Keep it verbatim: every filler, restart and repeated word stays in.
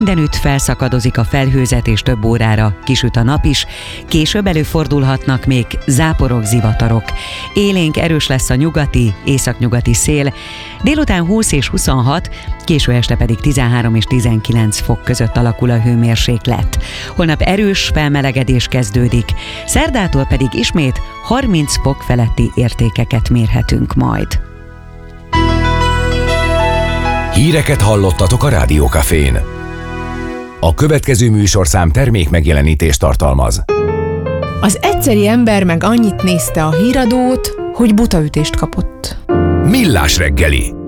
Mindenütt felszakadozik a felhőzet és több órára kisüt a nap is, később előfordulhatnak még záporok, zivatarok. Élénk erős lesz a nyugati, északnyugati szél, délután húsz és huszonhat, késő este pedig tizenhárom és tizenkilenc fok között alakul a hőmérséklet. Holnap erős felmelegedés kezdődik, szerdától pedig ismét harminc fok feletti értékeket mérhetünk majd. Híreket hallottatok a Rádió Cafén. A következő műsorszám termék megjelenítést tartalmaz. Az egyszeri ember meg annyit nézte a híradót, hogy butaütést kapott. Millás reggeli.